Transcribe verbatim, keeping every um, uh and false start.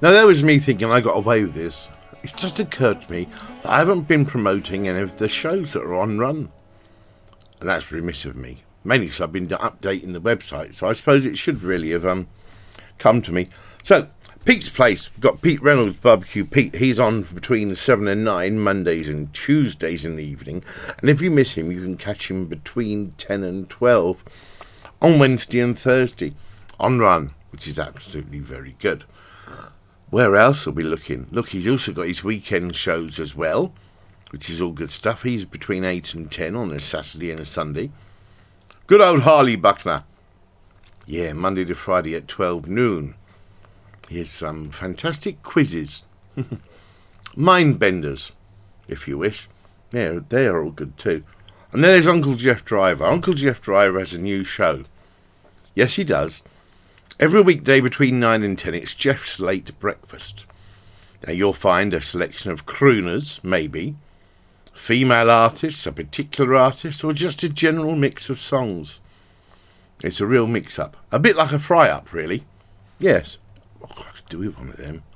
Now, that was me thinking I got away with this. It's just occurred to me that I haven't been promoting any of the shows that are on Run. And that's remiss of me. Mainly because I've been updating the website, so I suppose it should really have um come to me. So, Pete's Place. We've got Pete Reynolds, Barbecue Pete. He's on between seven and nine, Mondays and Tuesdays in the evening. And if you miss him, you can catch him between ten and twelve on Wednesday and Thursday on Run, which is absolutely very good. Where else are we looking? Look, he's also got his weekend shows as well, which is all good stuff. He's between eight and ten on a Saturday and a Sunday. Good old Harley Buckner. Yeah, Monday to Friday at twelve noon. Here's some fantastic quizzes. Mind benders, if you wish. Yeah, they are all good too. And then there's Uncle Jeff Driver. Uncle Jeff Driver has a new show. Yes, he does. Every weekday between nine and ten, it's Jeff's Late Breakfast. Now, you'll find a selection of crooners, maybe, female artists, a particular artist, or just a general mix of songs. It's a real mix-up. A bit like a fry-up, really. Yes. Oh, I could do with one of them.